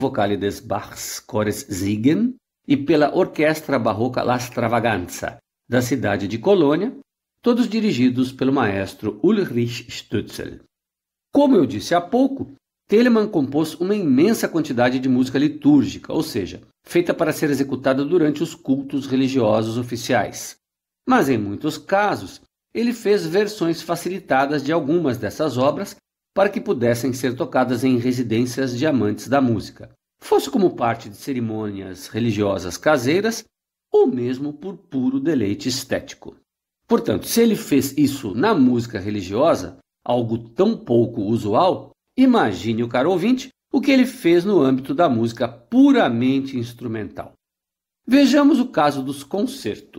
vocali des Bachs Chores Siegen e pela Orquestra Barroca La Stravaganza, da cidade de Colônia, todos dirigidos pelo maestro Ulrich Stützl. Como eu disse há pouco, Telemann compôs uma imensa quantidade de música litúrgica, ou seja, feita para ser executada durante os cultos religiosos oficiais. Mas em muitos casos, ele fez versões facilitadas de algumas dessas obras para que pudessem ser tocadas em residências de amantes da música, fosse como parte de cerimônias religiosas caseiras ou mesmo por puro deleite estético. Portanto, se ele fez isso na música religiosa, algo tão pouco usual, imagine, o caro ouvinte, o que ele fez no âmbito da música puramente instrumental. Vejamos o caso dos concertos.